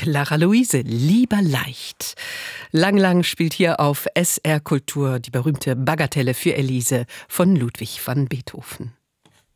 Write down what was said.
Clara Luise, lieber leicht. Lang Lang spielt hier auf SR Kultur die berühmte Bagatelle für Elise von Ludwig van Beethoven.